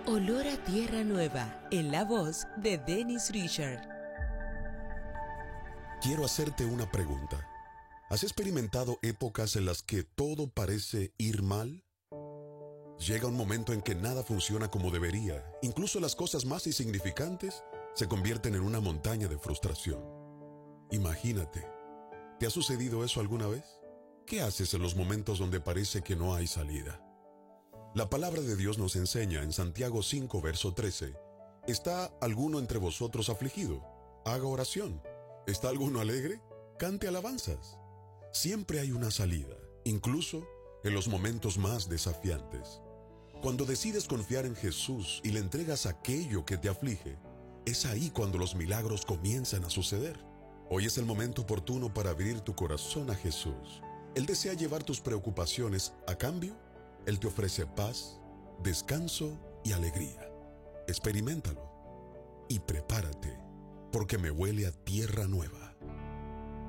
Olor a tierra nueva, en la voz de Dennis Richard. Quiero hacerte una pregunta. ¿Has experimentado épocas en las que todo parece ir mal? Llega un momento en que nada funciona como debería. Incluso las cosas más insignificantes se convierten en una montaña de frustración. Imagínate, ¿te ha sucedido eso alguna vez? ¿Qué haces en los momentos donde parece que no hay salida? La palabra de Dios nos enseña en Santiago 5, verso 13, ¿está alguno entre vosotros afligido? Haga oración. ¿Está alguno alegre? Cante alabanzas. Siempre hay una salida, incluso en los momentos más desafiantes. Cuando decides confiar en Jesús y le entregas aquello que te aflige, es ahí cuando los milagros comienzan a suceder. Hoy es el momento oportuno para abrir tu corazón a Jesús. Él desea llevar tus preocupaciones. A cambio, Él te ofrece paz, descanso y alegría. Experiméntalo y prepárate, porque me huele a tierra nueva.